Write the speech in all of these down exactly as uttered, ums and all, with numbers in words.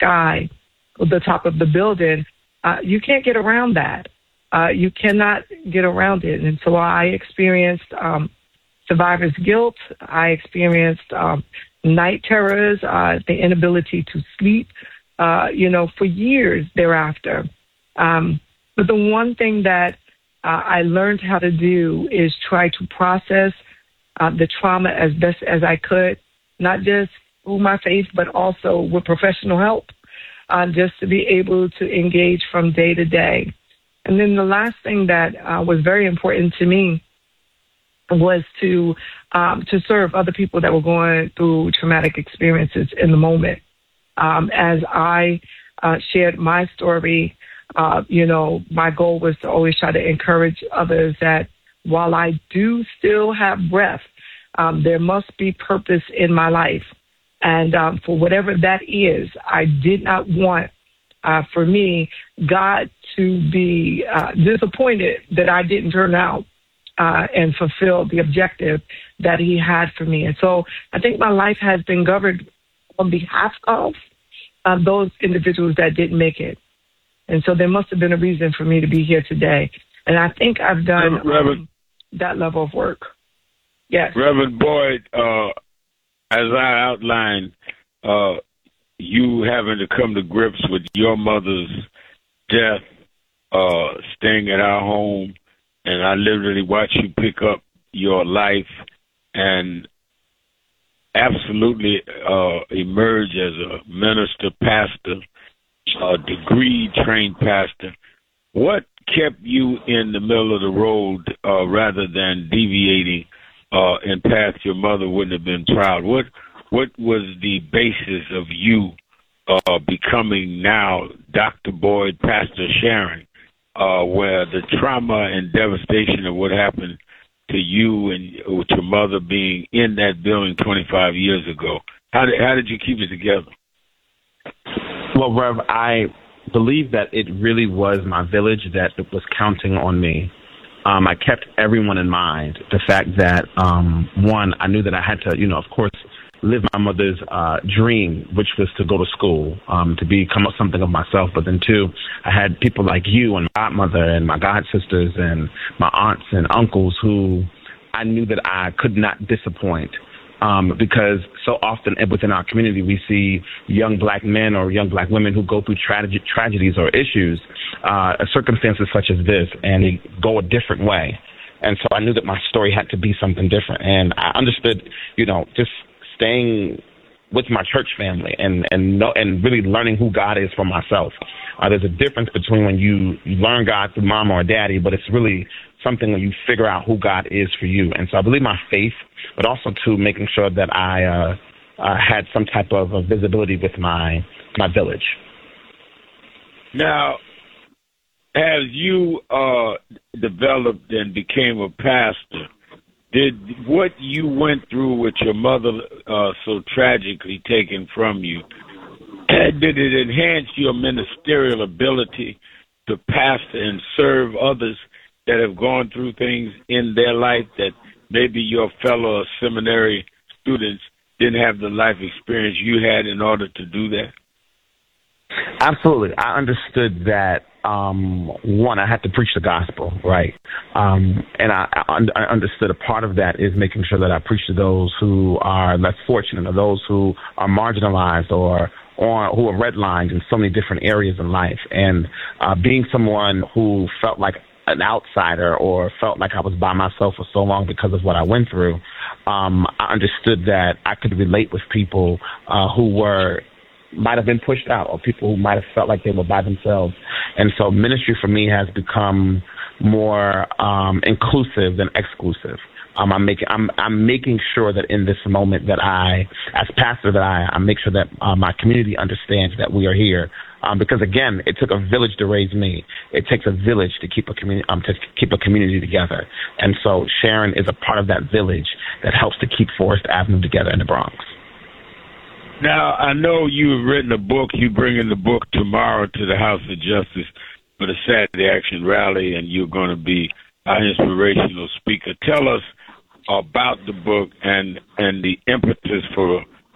sky, the top of the building, uh, you can't get around that. Uh, you cannot get around it. And so I experienced um, survivor's guilt. I experienced um, night terrors, uh, the inability to sleep, uh, you know, for years thereafter. Um, but the one thing that uh, I learned how to do is try to process uh, the trauma as best as I could, not just through my faith, but also with professional help, uh, just to be able to engage from day to day. And then the last thing that uh, was very important to me was to um, to serve other people that were going through traumatic experiences in the moment. Um, as I uh, shared my story, uh, you know, my goal was to always try to encourage others that while I do still have breath, um, there must be purpose in my life. And um, for whatever that is, I did not want Uh, for me, God to be uh, disappointed that I didn't turn out uh, and fulfill the objective that he had for me. And so I think my life has been governed on behalf of uh, those individuals that didn't make it. And so there must have been a reason for me to be here today. And I think I've done um, that level of work. Yes. Reverend Boyd, uh, as I outlined, uh, you having to come to grips with your mother's death, uh, staying at our home, and I literally watched you pick up your life and absolutely uh, emerge as a minister, pastor, a degree-trained pastor. What kept you in the middle of the road uh, rather than deviating uh, in path your mother wouldn't have been proud? What What was the basis of you uh, becoming now Doctor Boyd, Pastor Sharon, uh, where the trauma and devastation of what happened to you and with your mother being in that building twenty-five years ago? How did, how did you keep it together? Well, Rev, I believe that it really was my village that was counting on me. Um, I kept everyone in mind. The fact that, um, one, I knew that I had to, you know, of course, live my mother's uh, dream, which was to go to school, um, to become something of myself. But then, two, I had people like you and my godmother and my god sisters and my aunts and uncles who I knew that I could not disappoint. Um, because so often within our community, we see young black men or young black women who go through trage- tragedies or issues, uh, circumstances such as this, and they go a different way. And so I knew that my story had to be something different. And I understood, you know, just staying with my church family and and know, and really learning who God is for myself. Uh, there's a difference between when you, you learn God through mama or daddy, but it's really something when you figure out who God is for you. And so I believe my faith, but also to making sure that I uh, uh, had some type of uh, visibility with my my village. Now, as you uh, developed and became a pastor, did what you went through with your mother uh, so tragically taken from you, did it enhance your ministerial ability to pastor and serve others that have gone through things in their life that maybe your fellow seminary students didn't have the life experience you had in order to do that? Absolutely. I understood that, um, one, I had to preach the gospel, right? Um, and I, I understood a part of that is making sure that I preach to those who are less fortunate or those who are marginalized or or who are redlined in so many different areas in life. And uh, being someone who felt like an outsider or felt like I was by myself for so long because of what I went through, um, I understood that I could relate with people uh, who were might have been pushed out or people who might have felt like they were by themselves. And so ministry for me has become more um, inclusive than exclusive. Um, I'm making I'm I'm making sure that in this moment that I, as pastor, that I, I make sure that uh, my community understands that we are here. Um, because again, it took a village to raise me. It takes a village to keep a community um, to keep a community together. And so Sharon is a part of that village that helps to keep Forest Avenue together in the Bronx. Now, I know you've written a book. You bring in the book tomorrow to the House of Justice for the Saturday Action Rally, and you're going to be our inspirational speaker. Tell us about the book and and the impetus for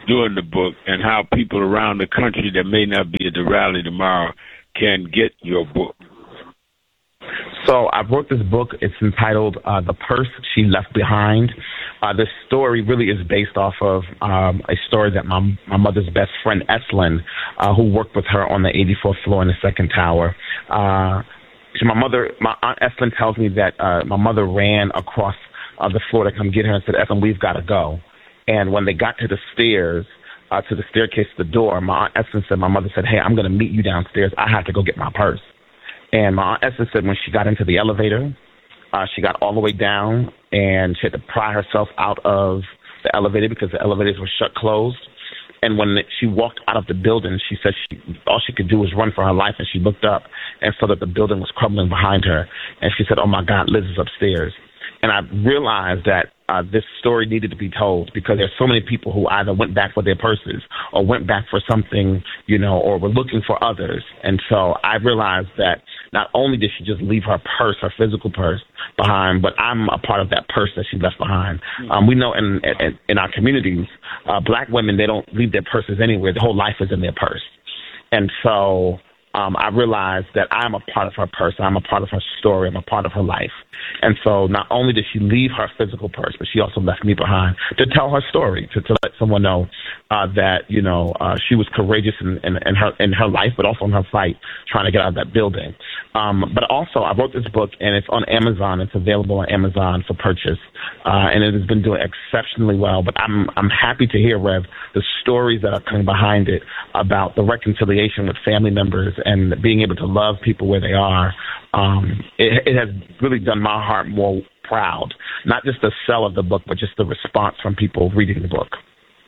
doing the book, and how people around the country that may not be at the rally tomorrow can get your book. So I wrote this book. It's entitled uh, The Purse She Left Behind. Uh, this story really is based off of um, a story that my my mother's best friend, Eslyn, uh, who worked with her on the eighty-fourth floor in the second tower. Uh, so my mother, my Aunt Eslyn tells me that uh, my mother ran across uh, the floor to come get her and said, Eslyn, we've got to go. And when they got to the stairs, uh, to the staircase to the door, my Aunt Eslyn said, my mother said, hey, I'm going to meet you downstairs. I have to go get my purse. And my Aunt Esther said when she got into the elevator, uh, she got all the way down and she had to pry herself out of the elevator because the elevators were shut closed. And when she walked out of the building, she said she, all she could do was run for her life. And she looked up and saw that the building was crumbling behind her. And she said, oh, my God, Liz is upstairs. And I realized that uh, this story needed to be told because there's so many people who either went back for their purses or went back for something, you know, or were looking for others. And so I realized that not only did she just leave her purse, her physical purse, behind, but I'm a part of that purse that she left behind. Um, we know in, in, in our communities, uh, black women, they don't leave their purses anywhere. Their whole life is in their purse. And so um, I realized that I'm a part of her purse. I'm a part of her story. I'm a part of her life. And so not only did she leave her physical purse, but she also left me behind to tell her story, to, to let someone know uh, that, you know, uh, she was courageous in, in, in her in her life, but also in her fight trying to get out of that building. Um, but also, I wrote this book, and it's on Amazon. It's available on Amazon for purchase, uh, and it has been doing exceptionally well. But I'm I'm happy to hear, Rev, the stories that are coming behind it about the reconciliation with family members and being able to love people where they are. Um, it, it has really done my heart more proud, not just the sell of the book, but just the response from people reading the book.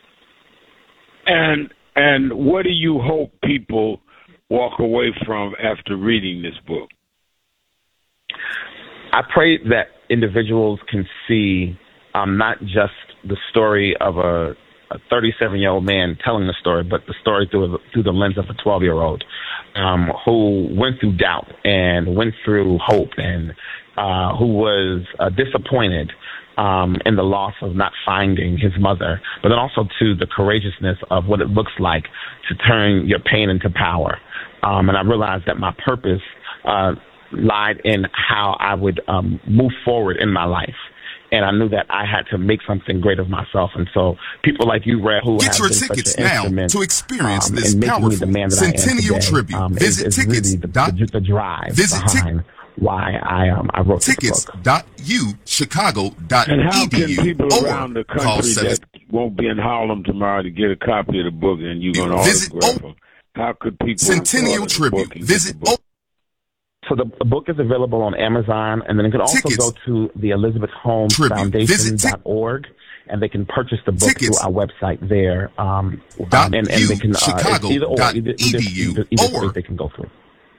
And and what do you hope people walk away from after reading this book? I pray that individuals can see um, not just the story of a a thirty-seven-year-old man telling the story, but the story through through the lens of a twelve-year-old um, who went through doubt and went through hope and uh, who was uh, disappointed um, in the loss of not finding his mother, but then also to the courageousness of what it looks like to turn your pain into power. Um, and I realized that my purpose uh, lied in how I would um, move forward in my life. And I knew that I had to make something great of myself. And so people like you, Red, who Get have your been tickets such an now instrument, to experience um, this in making powerful me the man that Centennial I am today, Tribute. um, Visit is, is tickets. really the, dot, the, the drive visit behind tic- why I um I wrote tickets. this book. Dot u chicago dot And how can edu people or around the call country seven, that won't be in Harlem tomorrow to get a copy of the book and you're going to Visit autograph o- them? How could people Centennial order the Tribute. book and get Visit the book? So the, the book is available on Amazon, and then you can also Tickets. go to the Elizabeth Holmes Tribute. Foundation Visit tic- dot org, and they can purchase the book Tickets. through our website there. Um, Dot um, and, and U, they can uh, Chicago it's either or, dot either, either, edu either, either or- place they can go through.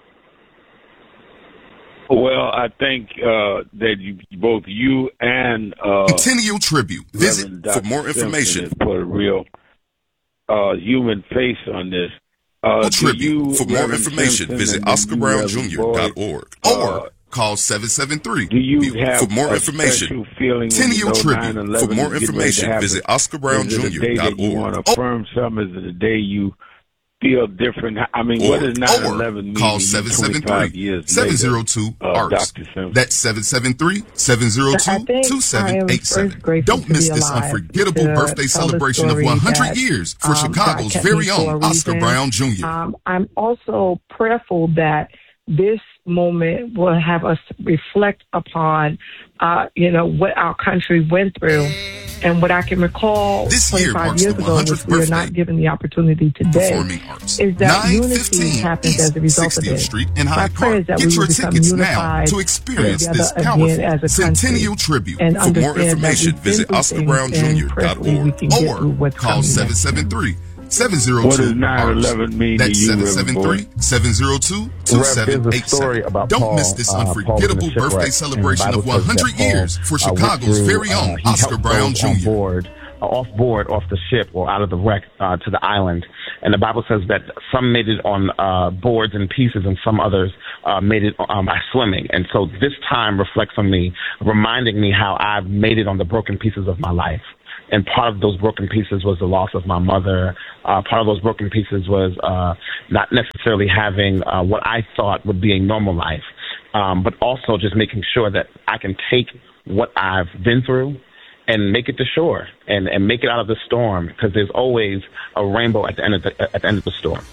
Well, I think uh, that you, both you and uh, Centennial Tribute. Visit Reverend for Doctor more Simpson information. has put a real uh, human face on this. Uh, do Tribute. you, For more Reverend information, Simpson, visit and you, oscar brown Reverend junior dot org Boyd, or uh, call seven seven three. do you have For more a information, special feeling when you Centennial know Tribute. nine eleven For more is getting ready to information, happen? visit oscar brown Is it a junior day dot that you want org to affirm something? Is it a day you feel different? I mean, what does nine eleven mean? Call to you seven seven twenty-five three, years seven zero later, two, uh, A R T S. Doctor Simpson? That's seven seven three, seven zero I two, think two I seven am eight seven. first grateful Don't to miss be this alive unforgettable to birthday tell the celebration of story one hundred that, years for um, Chicago's God kept me very for a own Oscar reason. Brown Junior Um, I'm also prayerful that this moment will have us reflect upon, uh, you know, what our country went through. And what I can recall This year twenty-five marks years the ago, which hundredth we are birthday not given the opportunity today, Performing Arts. is that nine unity fifteen happens as a East result of sixtieth it. Street in My Hyde prayer Park. is that Get we your will become tickets now unified to experience together this again powerful as a Centennial country Tribute. and For more understand that information, we've been visit through oscar things brown and junior dot prayerfully we org can get through or what's call coming seven next. seven three, seven zero What two, does nine eleven mean to That's you, seven Reverend seven three, Boyd? seven zero two, two seven eight seven. Don't miss this unforgettable birthday celebration of one hundred years for Chicago's very own Oscar Brown Junior Board, uh, off board, off the ship, or out of the wreck uh, to the island. And the Bible says that some made it on uh, boards and pieces, and some others uh, made it um, by swimming. And so this time reflects on me, reminding me how I've made it on the broken pieces of my life. And part of those broken pieces was the loss of my mother. Uh, part of those broken pieces was uh, not necessarily having uh, what I thought would be a normal life, um, but also just making sure that I can take what I've been through and make it to shore and, and make it out of the storm, because there's always a rainbow at the end of the, at the end of the storm.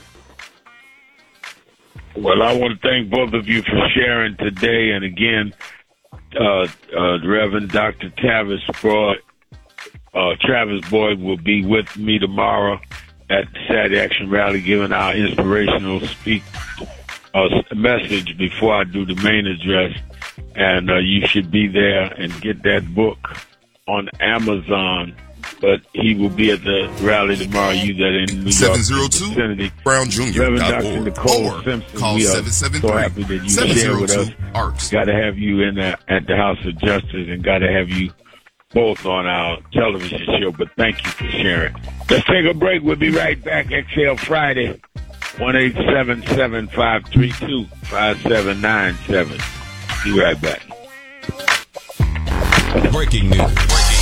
Well, I want to thank both of you for sharing today. And again, uh, uh, Reverend Doctor Travis Boyd, uh, Travis Boyd will be with me tomorrow at the Saturday Action Rally, giving our inspirational speak uh, message before I do the main address. And uh, you should be there and get that book on Amazon. But he will be at the rally tomorrow. You that in New York vicinity. Brown Junior Reverend Doctor Nicole Simpson, we are so happy that you share with us. Got to have you in the, at the House of Justice, and got to have you both on our television show. But thank you for sharing. Let's take a break. We'll be right back. X L Friday, one eight seven seven, five three two, five seven nine seven. Be right back. Breaking news.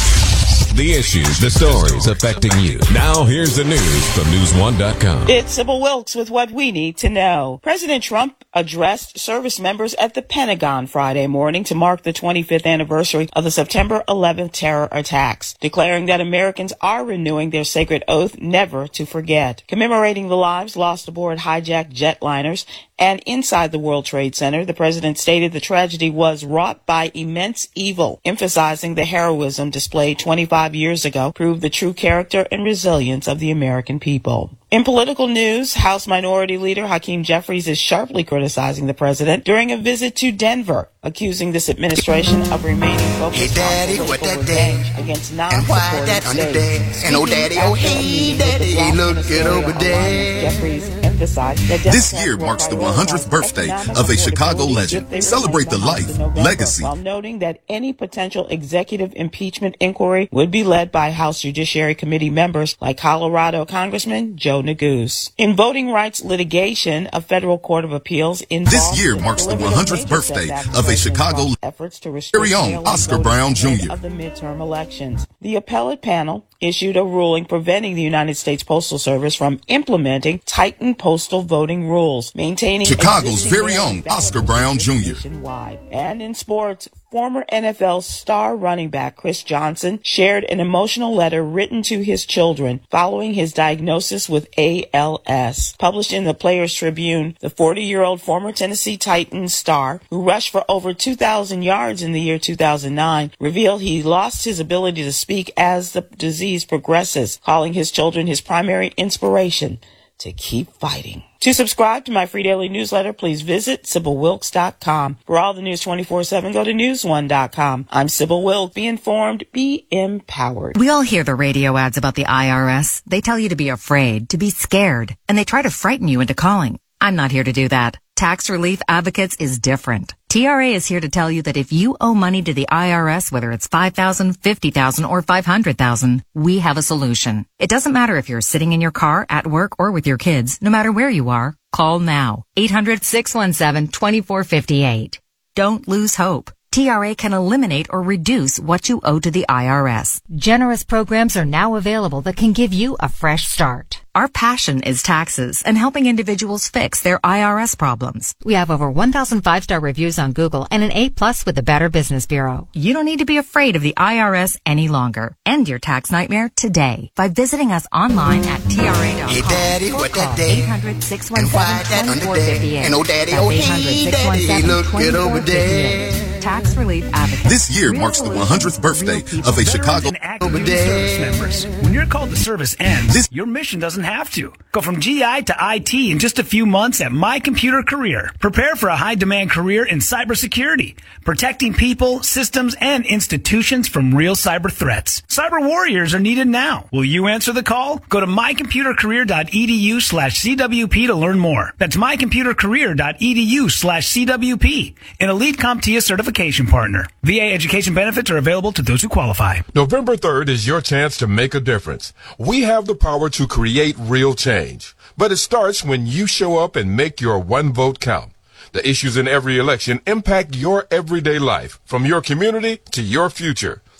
The issues, the stories affecting you. Now here's the news from news one dot com. It's Sybil Wilkes with what we need to know. President Trump addressed service members at the Pentagon Friday morning to mark the twenty-fifth anniversary of the September eleventh terror attacks, declaring that Americans are renewing their sacred oath never to forget. Commemorating the lives lost aboard hijacked jetliners and inside the World Trade Center, the president stated the tragedy was wrought by immense evil, emphasizing the heroism displayed twenty-five years ago proved the true character and resilience of the American people. In political news, House Minority Leader Hakeem Jeffries is sharply criticizing the president during a visit to Denver, accusing this administration of remaining focused hey, daddy, on political revenge against non-supporting states. And oh, daddy, oh, hey, daddy, look it over there. Jeffries emphasized that this year marks the one hundredth birthday of a Chicago legend. Celebrate the life, legacy. While noting that any potential executive impeachment inquiry would be led by House Judiciary Committee members like Colorado Congressman Joe Neguse. In voting rights litigation, a federal court of appeals in this Boston year marks the one hundredth birthday of a Chicago efforts to restrict own Oscar Brown Junior of the midterm elections. The appellate panel issued a ruling preventing the United States Postal Service from implementing tightened postal voting rules, maintaining Chicago's very own Oscar Brown Junior nationwide. And in sports, former N F L star running back Chris Johnson shared an emotional letter written to his children following his diagnosis with A L S. Published in the Players Tribune, the forty-year-old former Tennessee Titans star, who rushed for over two thousand yards in the year two thousand nine, revealed he lost his ability to speak as the disease progresses, calling his children his primary inspiration to keep fighting. To subscribe to my free daily newsletter, please visit Sybil Wilkes dot com. For all the news twenty-four seven, go to news one dot com. I'm Sybil Wilkes. Be informed, be empowered. We all hear the radio ads about the I R S. They tell you to be afraid, to be scared, and they try to frighten you into calling. I'm not here to do that. Tax Relief Advocates is different. T R A is here to tell you that if you owe money to the I R S, whether it's five thousand dollars, fifty thousand dollars, or five hundred thousand dollars, we have a solution. It doesn't matter if you're sitting in your car, at work, or with your kids. No matter where you are, call now. eight hundred, six one seven, two four five eight. Don't lose hope. T R A can eliminate or reduce what you owe to the I R S. Generous programs are now available that can give you a fresh start. Our passion is taxes and helping individuals fix their I R S problems. We have over one thousand five-star reviews on Google and an A plus with the Better Business Bureau. You don't need to be afraid of the I R S any longer. End your tax nightmare today by visiting us online at T R A dot com. Hey, Daddy, what that day? eight hundred, six one seven, two four five eight. And oh, Daddy, oh, hey, Daddy, look it over there. Tax Relief Advocates. This year marks the one hundredth birthday of a Chicago over there. Service members. When your call to service ends, this- your mission doesn't have to. Go from G I to I T in just a few months at My Computer Career. Prepare for a high-demand career in cybersecurity, protecting people, systems, and institutions from real cyber threats. Cyber warriors are needed now. Will you answer the call? Go to mycomputercareer.edu slash CWP to learn more. That's mycomputercareer.edu slash CWP, an elite CompTIA certification partner. V A education benefits are available to those who qualify. November third is your chance to make a difference. We have the power to create real change, but it starts when you show up and make your one vote count. The issues in every election impact your everyday life, from your community to your future.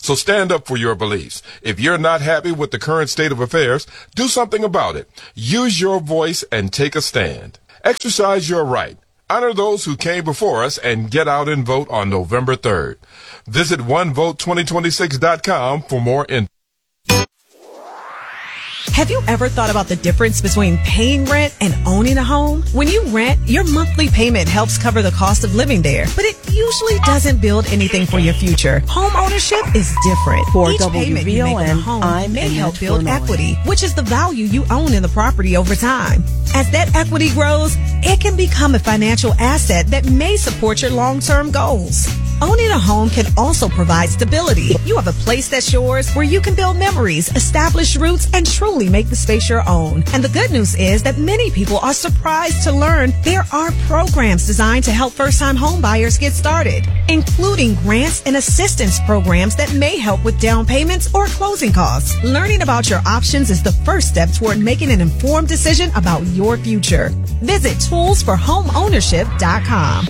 So stand up for your beliefs. If you're not happy with the current state of affairs, do something about it. Use your voice and take a stand. Exercise your right. Honor those who came before us and get out and vote on November third. Visit one vote twenty twenty-six dot com for more info. Have you ever thought about the difference between paying rent and owning a home? When you rent, your monthly payment helps cover the cost of living there, but it usually doesn't build anything for your future. Home ownership is different. For Each payment you make on a home I'm may help Annette build Bernard. equity, which is the value you own in the property over time. As that equity grows, it can become a financial asset that may support your long-term goals. Owning a home can also provide stability. You have a place that's yours where you can build memories, establish roots, and truly make the space your own. And the good news is that many people are surprised to learn there are programs designed to help first-time home buyers get started, including grants and assistance programs that may help with down payments or closing costs. Learning about your options is the first step toward making an informed decision about your future. Visit tools for home ownership dot com.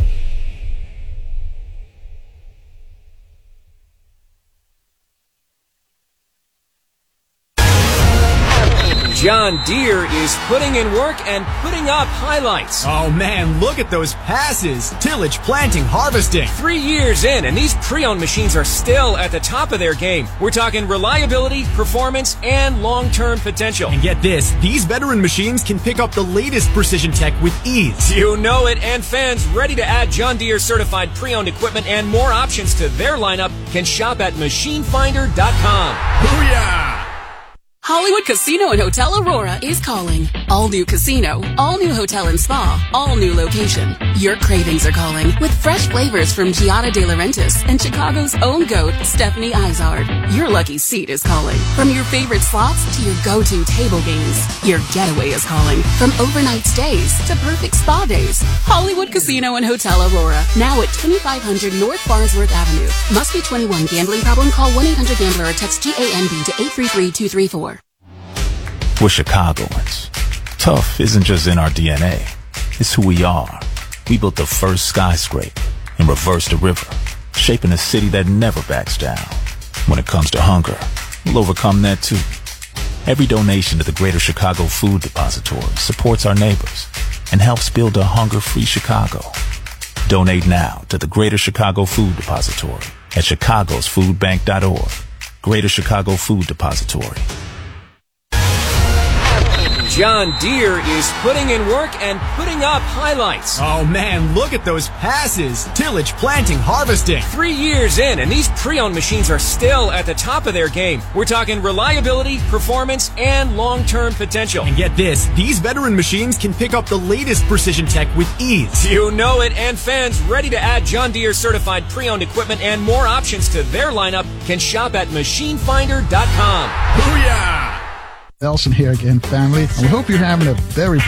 John Deere is putting in work and putting up highlights. Oh man, look at those passes. Tillage, planting, harvesting. Three years in, and these pre-owned machines are still at the top of their game. We're talking reliability, performance, and long-term potential. And get this, these veteran machines can pick up the latest precision tech with ease. You know it, and fans ready to add John Deere certified pre-owned equipment and more options to their lineup can shop at machine finder dot com. Booyah! Hollywood Casino and Hotel Aurora is calling. All new casino, all new hotel and spa, all new location. Your cravings are calling with fresh flavors from Giada De Laurentiis and Chicago's own goat, Stephanie Izard. Your lucky seat is calling. From your favorite slots to your go-to table games, your getaway is calling. From overnight stays to perfect spa days. Hollywood Casino and Hotel Aurora, now at twenty-five hundred North Farnsworth Avenue. Must be twenty-one. Gambling problem? Call one eight hundred gambler or text G A N B to eight three three two three four. We're Chicagoans. Tough isn't just in our D N A. It's who we are. We built the first skyscraper and reversed the river, shaping a city that never backs down. When it comes to hunger, we'll overcome that too. Every donation to the Greater Chicago Food Depository supports our neighbors and helps build a hunger-free Chicago. Donate now to the Greater Chicago Food Depository at chicagos food bank dot org. Greater Chicago Food Depository. John Deere is putting in work and putting up highlights. Oh man, look at those passes. Tillage, planting, harvesting. Three years in, and these pre-owned machines are still at the top of their game. We're talking reliability, performance, and long-term potential. And get this, these veteran machines can pick up the latest precision tech with ease. You know it, and fans ready to add John Deere certified pre-owned equipment and more options to their lineup can shop at machine finder dot com. Booyah! Nelson here again, family. And we hope you're having a very